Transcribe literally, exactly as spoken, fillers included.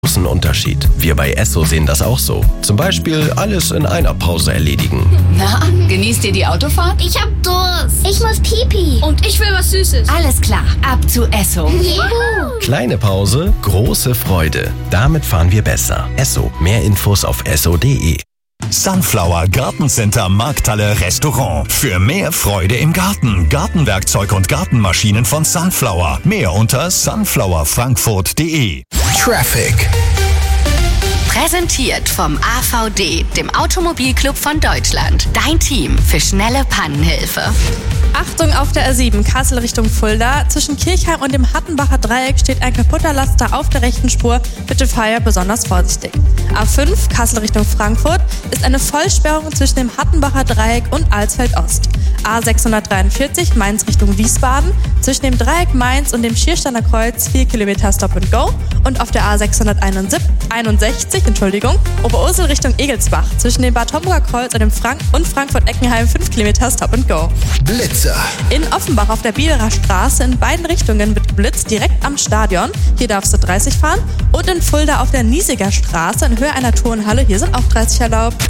großen Unterschied. Wir bei Esso sehen das auch so. Zum Beispiel alles in einer Pause erledigen. Na, genießt ihr die Autofahrt? Ich hab Durst. Ich muss Pipi. Und ich will was Süßes. Alles klar, ab zu Esso. Juhu. Kleine Pause, große Freude. Damit fahren wir besser. Esso. Mehr Infos auf esso punkt de. Sunflower Gartencenter Markthalle Restaurant. Für mehr Freude im Garten. Gartenwerkzeug und Gartenmaschinen von Sunflower. Mehr unter sunflower frankfurt punkt de. Traffic. Präsentiert vom A V D, dem Automobilclub von Deutschland. Dein Team für schnelle Pannenhilfe. Achtung auf der A sieben, Kassel Richtung Fulda. Zwischen Kirchheim und dem Hattenbacher Dreieck steht ein kaputter Laster auf der rechten Spur. Bitte fahr besonders vorsichtig. A fünf, Kassel Richtung Frankfurt, ist eine Vollsperrung zwischen dem Hattenbacher Dreieck und Alsfeld Ost. A sechshundertdreiundvierzig, Mainz Richtung Wiesbaden, zwischen dem Dreieck Mainz und dem Schiersteiner Kreuz vier Kilometer Stop and Go. Und auf der A sechshunderteinundsechzig, Entschuldigung, Oberursel Richtung Egelsbach, zwischen dem Bad Homburger Kreuz und dem Frank- und Frankfurt-Eckenheim fünf Kilometer Stop and Go. Blitzer. In Offenbach auf der Bielerer Straße in beiden Richtungen wird geblitzt, direkt am Stadion. Hier darfst du dreißig fahren. Und in Fulda auf der Niesiger Straße in Höhe einer Turnhalle, hier sind auch dreißig erlaubt.